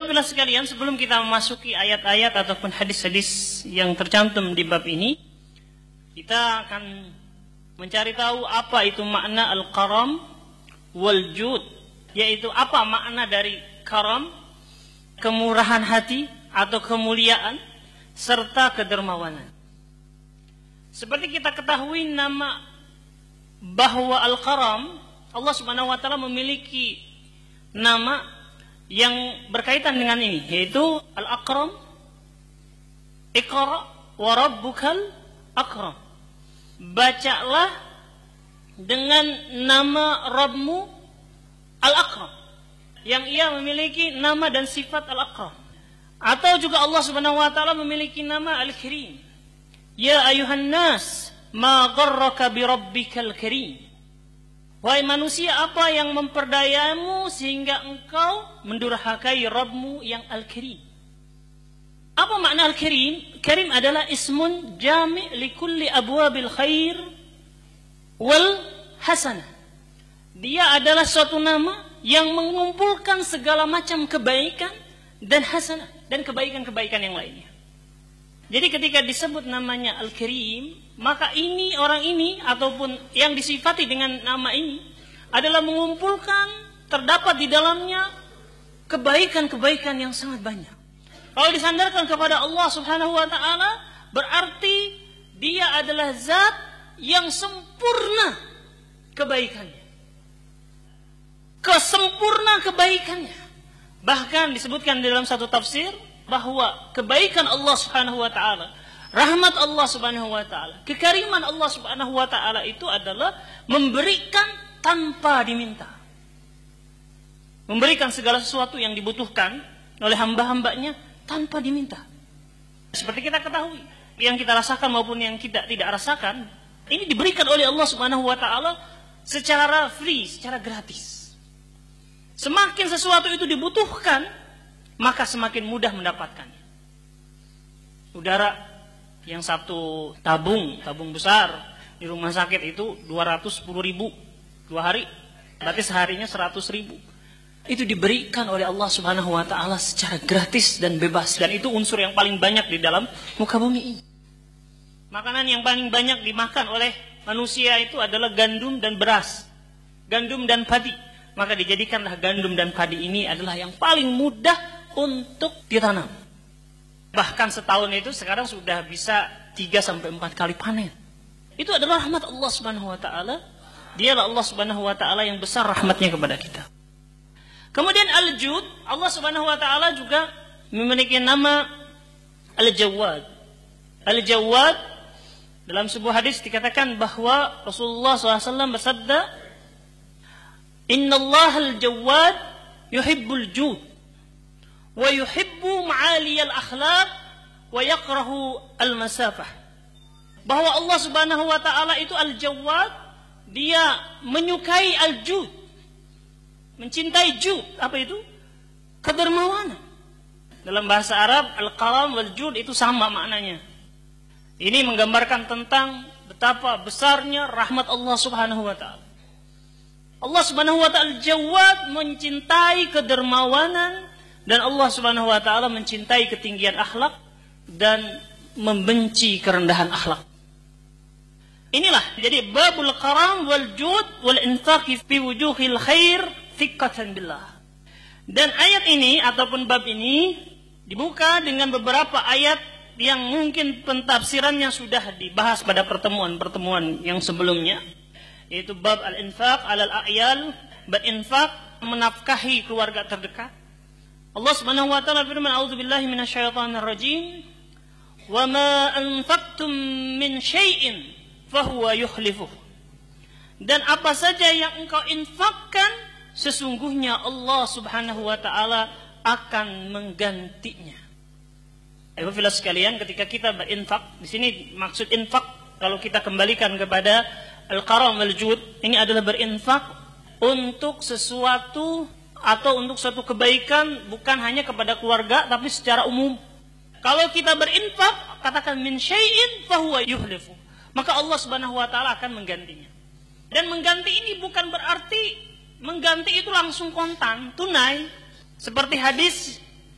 Ikhwatibillah sekalian, sebelum kita memasuki ayat-ayat ataupun hadis-hadis yang tercantum di bab ini, kita akan mencari tahu apa itu makna al-karam wal jud, yaitu apa makna dari karam, kemurahan hati atau kemuliaan, serta kedermawanan. Seperti kita ketahui nama bahwa al-karam, Allah Subhanahu wa taala memiliki nama yang berkaitan dengan ini, yaitu al-akram, iqra wa rabbukal akram. Bacalah dengan nama Rabbmu al-akram, yang ia memiliki nama dan sifat al-akram. Atau juga Allah Subhanahu wa taala memiliki nama al-karim. Ya ayuhan nas, ma gharraka bi rabbikal karim. Wahai manusia, apa yang memperdayamu sehingga engkau mendurhakai Rabbmu yang Al-Karim? Apa makna Al-Karim? Karim adalah ismun jami' li kulli abwabil khair wal hasanah. Dia adalah suatu nama yang mengumpulkan segala macam kebaikan dan hasanah, dan kebaikan-kebaikan yang lainnya. Jadi ketika disebut namanya Al-Karim, maka ini, orang ini ataupun yang disifati dengan nama ini adalah mengumpulkan, terdapat di dalamnya kebaikan-kebaikan yang sangat banyak. Kalau disandarkan kepada Allah Subhanahu wa taala, berarti dia adalah zat yang sempurna kebaikannya. Kesempurna kebaikannya. Bahkan disebutkan di dalam satu tafsir bahwa kebaikan Allah Subhanahu wa taala, rahmat Allah Subhanahu wa taala, kekariman Allah Subhanahu wa taala itu adalah memberikan tanpa diminta. Memberikan segala sesuatu yang dibutuhkan oleh hamba-hambanya tanpa diminta. Seperti kita ketahui, yang kita rasakan maupun yang kita tidak rasakan, ini diberikan oleh Allah Subhanahu wa taala secara free, secara gratis. Semakin sesuatu itu dibutuhkan, maka semakin mudah mendapatkannya. Udara yang satu tabung besar di rumah sakit itu 210.000 2 hari, berarti seharinya 100.000. Itu diberikan oleh Allah Subhanahu wa taala secara gratis dan bebas, dan itu unsur yang paling banyak di dalam muka bumi ini. Makanan yang paling banyak dimakan oleh manusia itu adalah gandum dan beras, gandum dan padi. Maka dijadikanlah gandum dan padi ini adalah yang paling mudah untuk ditanam. Bahkan setahun itu sekarang sudah bisa 3-4 kali panen. Itu adalah rahmat Allah Subhanahu wa taala. Dialah Allah Subhanahu wa taala yang besar rahmatnya kepada kita. Kemudian al-jud, Allah Subhanahu wa taala juga memiliki nama al-jawad. Al-jawad, dalam sebuah hadis dikatakan bahwa Rasulullah SAW bersabda, "Innallaha al-jawad yuhibbul jud wa yuhibbu ma'aliyal akhlaq wa yakrahu al-masafah." Bahwa Allah Subhanahu wa taala itu al-jawad, dia menyukai al-jud, mencintai jud. Apa itu? Kedermawanan. Dalam bahasa Arab, al-karam wal jud itu sama maknanya. Ini menggambarkan tentang betapa besarnya rahmat Allah Subhanahu wa taala. Allah Subhanahu wa taala al-jawad, mencintai kedermawanan, dan Allah Subhanahu wa taala mencintai ketinggian akhlak dan membenci kerendahan akhlak. Inilah jadi babul karam wal jud wal infaq fi wujuhil khair thiqatan billah. Dan ayat ini ataupun bab ini dibuka dengan beberapa ayat yang mungkin pentafsirannya sudah dibahas pada pertemuan-pertemuan yang sebelumnya, yaitu bab al-infaq alal a'yal, bab infaq menafkahi keluarga terdekat. Allah Subhanahu wa taala firman, "A'udzubillahi minasyaitonir rajim. Wa ma anfaqtum min syai'in fahuwa yukhlifuh." Dan apa saja yang engkau infakkan, sesungguhnya Allah Subhanahu wa taala akan menggantinya. Ikhwatibillah sekalian, ketika kita berinfak, di sini maksud infak kalau kita kembalikan kepada al-karam wal jud, ini adalah berinfak untuk sesuatu atau untuk suatu kebaikan, bukan hanya kepada keluarga tapi secara umum. Kalau kita berinfak, katakan min syai'in fahuwa yukhlifu, maka Allah Subhanahu wa taala akan menggantinya. Dan mengganti ini bukan berarti mengganti itu langsung kontan, tunai. Seperti hadis